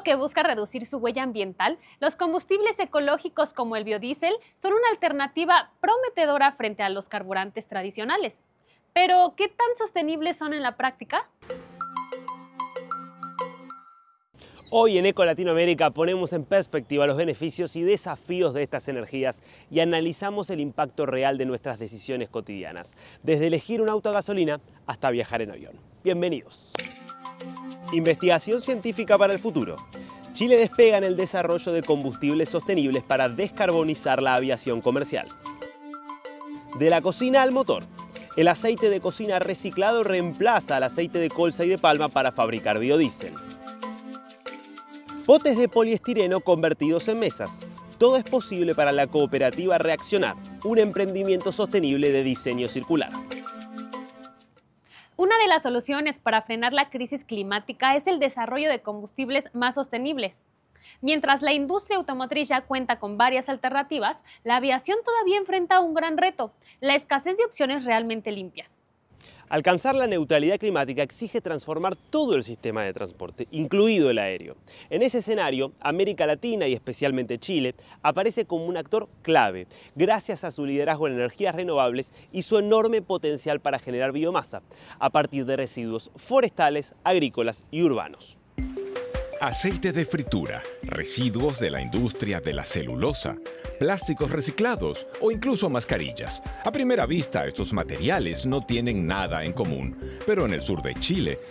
que busca reducir su huella ambiental, los combustibles ecológicos como el biodiesel son una alternativa prometedora frente a los carburantes tradicionales. Pero, ¿qué tan sostenibles son en la práctica? Hoy en Eco Latinoamérica ponemos en perspectiva los beneficios y desafíos de estas energías y analizamos el impacto real de nuestras decisiones cotidianas, desde elegir un auto a gasolina hasta viajar en avión. Bienvenidos. Investigación científica para el futuro. Chile despega en el desarrollo de combustibles sostenibles para descarbonizar la aviación comercial. De la cocina al motor. El aceite de cocina reciclado reemplaza al aceite de colza y de palma para fabricar biodiesel. Botes de poliestireno convertidos en mesas. Todo es posible para la cooperativa Reaccionar, un emprendimiento sostenible de diseño circular. Una de las soluciones para frenar la crisis climática es el desarrollo de combustibles más sostenibles. Mientras la industria automotriz ya cuenta con varias alternativas, la aviación todavía enfrenta un gran reto: la escasez de opciones realmente limpias. Alcanzar la neutralidad climática exige transformar todo el sistema de transporte, incluido el aéreo. En ese escenario, América Latina y especialmente Chile aparece como un actor clave, gracias a su liderazgo en energías renovables y su enorme potencial para generar biomasa, a partir de residuos forestales, agrícolas y urbanos. Aceite de fritura, residuos de la industria de la celulosa, plásticos reciclados o incluso mascarillas. A primera vista, estos materiales no tienen nada en común, pero en el sur de Chile,